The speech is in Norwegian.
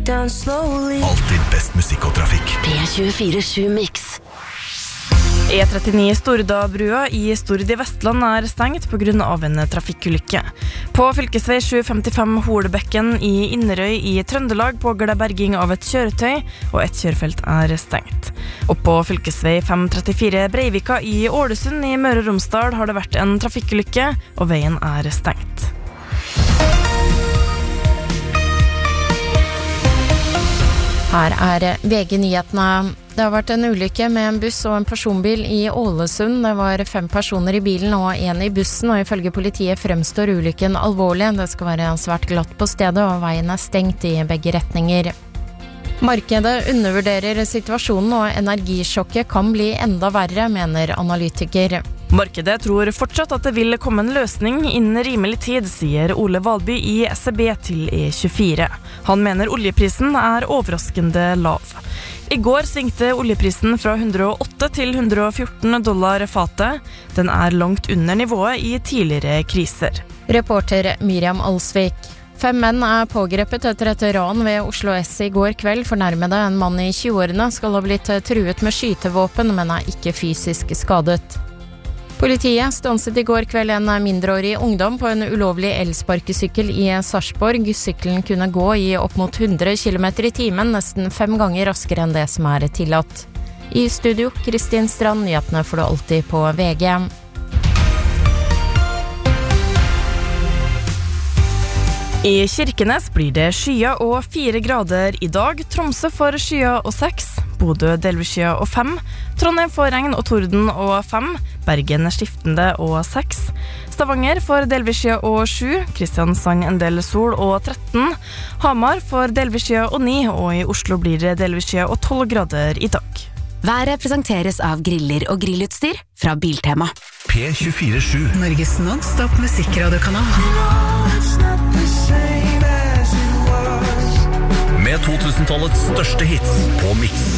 down slowly. Alltid best musikk og trafikk. P24/7 Mix. E39 Stordabrua i Stord i Vestland stengt på grunn av en trafikkulykke. På fylkesvei 755 Holbekken i Inderøy i Trøndelag pågår det berging av et kjøretøy, og et kjørefelt stengt. Og på fylkesvei 534 Breivika i Ålesund i Møre og Romsdal har det vært en trafikkulykke, og veien stengt. Her VG-nyhetene. Det har vært en ulykke med en buss og en personbil i Ålesund. Det var 5 personer i bilen og 1 i bussen, og ifølge politiet fremstår ulykken alvorlig. Det skal være svært glatt på stedet, og veien stengt i begge retninger. Markedet undervurderer situasjonen, og energisjokket kan bli enda verre, mener analytiker. Markedet tror fortsatt at det vil komme en løsning innen rimelig tid, sier Ole Valby i SEB til E24. Han mener oljeprisen overraskende lav. I går svingte oljeprisen fra $108 til $114 fatet. Den langt under nivået i tidligere kriser. Reporter Miriam Alsvik. 5 menn pågrepet etter et ran ved Oslo S i går kveld. Fornærmede, en mann i 20-årene, skal ha blitt truet med skytevåpen, men ikke fysisk skadet. Politiet stanset i går kveld en mindreårig ungdom på en ulovlig elsparkesykkel i Sarpsborg. Sykkelen kunne gå i opp mot 100 km i timen, nesten 5 ganger raskere enn det som tillatt. I studio, Kristin Strand, nyhetene får du alltid på VG. I Kirkenes blir det skya og 4 grader i dag. Tromsø får skya og 6. Bodø delvis skya og 5. Trondheim får regn og torden og 5. Bergen skiftende og 6. Stavanger får delvis skya og 7. Kristiansand en del sol og 13. Hamar får delvis skya og 9. Og i Oslo blir det delvis skya og 12 grader i dag. Været presenteres av griller og grillutstyr fra Biltema. P24/7. Norges non-stop musikkradiokanal. Med 2000-tallets største hits på Mix.